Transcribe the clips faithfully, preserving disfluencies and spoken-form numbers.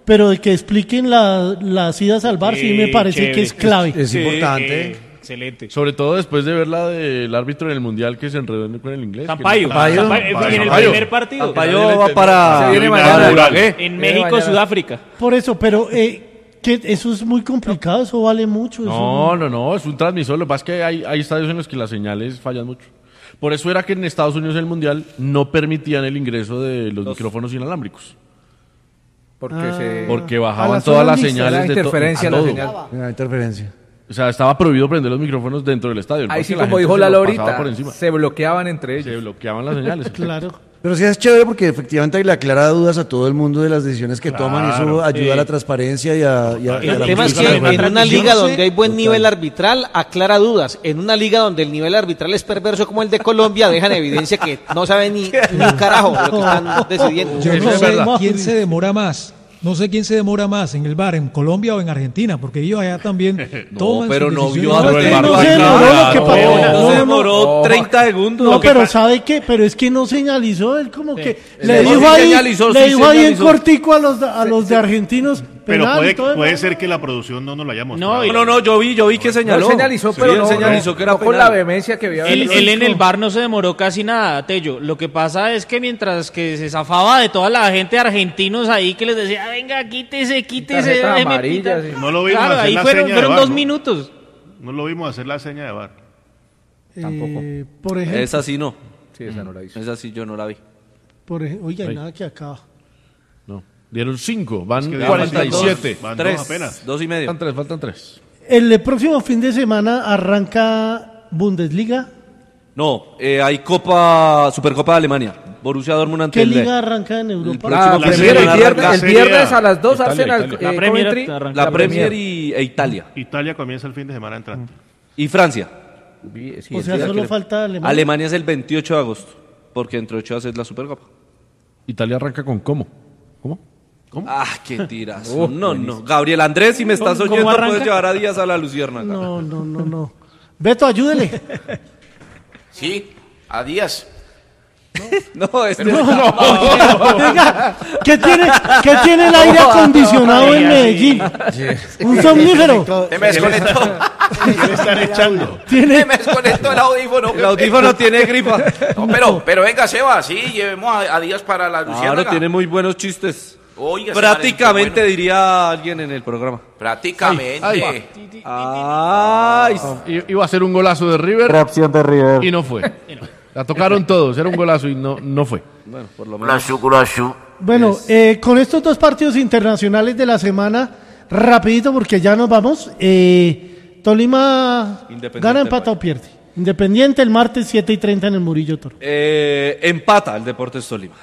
pero de que expliquen la, las idas al bar sí, sí me parece chévere. Que es clave. Es sí, importante. Eh, excelente. Sobre todo después de ver la del árbitro en el Mundial que se enredó con el inglés. Sampaio. Que... Sampaio. En el primer partido. Sampaio va para... Se viene mañana. En México, Sudáfrica. Por eso, pero... Eh, que eso es muy complicado, eso vale mucho. No, eso... no, no, es un transmisor. Lo que pasa es que hay, hay estadios en los que las señales fallan mucho. Por eso era que en Estados Unidos en el Mundial no permitían el ingreso de los, los... micrófonos inalámbricos. Porque, ah, se... porque bajaban todas las señales de interferencia to- la señal. La interferencia. O sea, estaba prohibido prender los micrófonos dentro del estadio. Ahí sí, como dijo Lalo ahorita, se bloqueaban entre ellos. Se bloqueaban las señales. Claro. Pero sí es chévere porque efectivamente le aclara dudas a todo el mundo de las decisiones que claro, toman y eso ayuda sí. a la transparencia y a... Y a y a el la tema es que en una liga donde hay buen nivel arbitral, aclara dudas. En una liga donde el nivel arbitral es perverso como el de Colombia, dejan evidencia que no saben ni, ni un carajo de lo que están decidiendo. Yo no sé quién se demora más. No sé quién se demora más, en el bar, en Colombia o en Argentina, porque ellos allá también no, toman pero sus no decisiones. vio a No, es que bar, no se no, demoró lo que no, pasó. no, No, se no, demoró no. treinta segundos. No, pero ¿sabe qué? Pero es que no señalizó él como que Sí. le Sí, dijo ahí, señalizó, le sí, dijo ahí en señalizó. cortico a los a los de argentinos. Pero penal puede, y todo, puede ¿no? ser que la producción no nos lo haya mostrado. No, no, no, yo vi, yo vi que señaló. No, señalizó, Sí, pero él no, señalizó no, que era no con penal. la vehemencia que había. Él, él en el bar no se demoró casi nada, Tello. Lo que pasa es que mientras que se zafaba de toda la gente argentinos ahí que les decía, venga, quítese, quítese. Tarjeta déjeme amarilla, quitar". sí. No lo vimos Claro, hacer ahí la fueron, seña de fueron bar, dos ¿no? minutos. No lo vimos hacer la seña de bar. Tampoco. Eh, por ejemplo, Esa sí no. Sí, esa no la hizo. Esa sí yo no la vi. por ejemplo, oiga, hay Ay. nada que acaba. No, dieron cinco, van Es que cuarenta y siete. Van Tres, dos apenas. dos y medio. Faltan tres, faltan tres. El próximo fin de semana arranca Bundesliga. No, eh, hay Copa, Supercopa de Alemania. Borussia Dortmund ante ¿Qué el... liga arranca en Europa? El Ah, próximo Premier, fin de el semana viernes, arranca el Serie A. viernes a las dos Italia, Arsenal, Italia. eh, La Premier Coventry, arranca. La Premier y, e Italia. Italia comienza el fin de semana entrante. Y Francia. Sí, O sea, ya solo quiere- falta Alemania. Alemania es el veintiocho de agosto, porque dentro de ocho días es la Supercopa. Italia arranca con cómo. ¿Cómo? Ah, qué tiras. no, no. Gabriel Andrés, si me estás ¿Cómo- oyendo, cómo arranca? puedes llevar a Díaz a la Luciérnaga. No, no, no, no. Beto, ayúdele. Sí, a Díaz. No, este No, no. Venga, ¿qué tiene, ¿qué tiene el aire acondicionado en Medellín? Un somnífero. Se me desconectó. ¿Qué le están echando? Se Tiene, me desconectó el audífono. el audífono tiene gripa. No, pero, pero venga, Seba, sí, llevemos a, a Díaz para la Luciérnaga. Ahora tiene muy buenos chistes. Oiga, ese Prácticamente man es muy bueno. diría alguien en el programa. Prácticamente. Ay, Ay, I- Iba a ser un golazo de River. Reacción de River. Y no fue. La tocaron todos, era un golazo y no, no fue. bueno, por lo La menos. shu, la shu. bueno, eh, con estos dos partidos internacionales de la semana, rapidito porque ya nos vamos. Eh, Tolima Independiente gana, del empata Valle. o pierde. Independiente el martes siete y treinta en el Murillo Toro. Eh, empata el Deportes Tolima.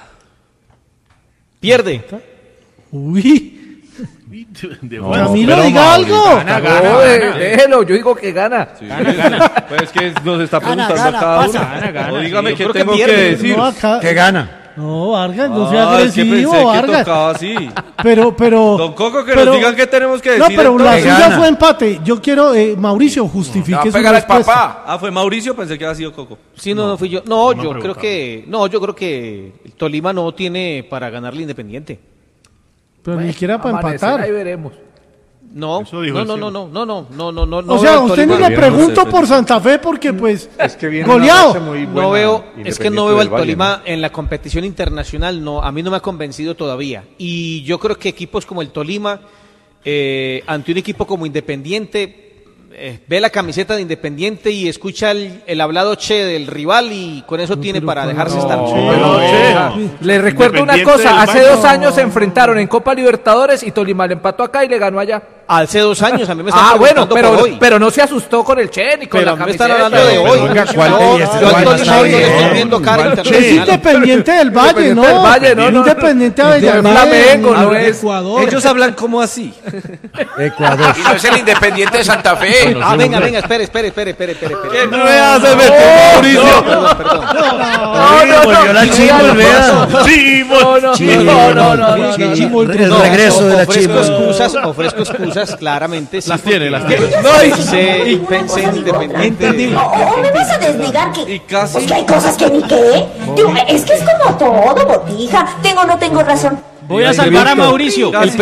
Pierde. Uy, De No, bueno. Camilo, pero diga Mauri, algo. Gana, gana, No, eh, gana. déjelo, yo digo que gana. Gana, gana. Pues es que nos está Gana, preguntando gana, a cada uno. pasa. Gana, gana, No, sí, dígame yo qué creo que tengo que, pierde. decir. No, acá- Que gana. No, Vargas, no sea Ah, es que agresivo, pensé que Vargas. tocaba así. Pero, pero. Don Coco, que pero- nos digan qué tenemos que decir. No, pero la entonces. suya Gana. fue empate. Yo quiero, eh, Mauricio, justifique Le va a su pegar al respuesta. papá. Ah, fue Mauricio, pensé que había sido Coco. Sí, no, no fui yo. No, no me yo creo preguntaba. que no, yo creo que el Tolima no tiene para ganarle Independiente. Pero ni siquiera para Amanecer, empatar. ahí veremos. No, Eso dijo no, el no, no, cielo. no, no, no, no, no, no. O sea, veo a el usted ni Tolima- le Bien, pregunto no sé, por Santa Fe porque, pues, Es que viene una goleado. racha muy buena, No veo, es que Independiente no veo al del Valle, Tolima en la competición internacional, no, a mí no me ha convencido todavía. Y yo creo que equipos como el Tolima, eh, ante un equipo como Independiente, eh, ve la camiseta de Independiente y escucha el, el hablado che del rival y con eso tiene para dejarse estar. Pero, che, le recuerdo una Independiente cosa, del hace Valle. dos años se enfrentaron en Copa Libertadores y Tolima le empató acá y le ganó allá. Hace dos años, a mí me están Ah, bueno, preguntando pero, por hoy. pero no se asustó con el Che ni con Pero la me camiseta. están hablando de Pero, hoy. oiga, ¿cuál Yo- de- yo este al cuál Tolima está hoy no le bien? estoy viendo cara ¿Cuál Es internacional. Independiente del Valle, Independiente ¿no? del Valle, no, no, no. Independiente de De Avellaneda. Flamengo, no Habla de es. Ecuador. Ellos hablan como así. Ecuador. Y no es el Independiente de Santa Fe. Ah, venga, venga, espere, espere, espere, espere, espere. espere. ¿Qué me hace meter, Mauricio? Perdón, perdón. No, no, Volvió la chimba, vea. No, no, no, no, no, no, no. Chimol, el No, regreso de la ofrezco chimba. excusas, ofrezco excusas, claramente. Sí, Las tiene, las porque tiene. No, y sé, y pensé en Independiente. ¿O, o me vas a desnegar que, Y casi- pues que hay cosas que ni qué? Digo, es que es como todo, botija. Tengo o no tengo razón. Voy a salvar a Mauricio. Casi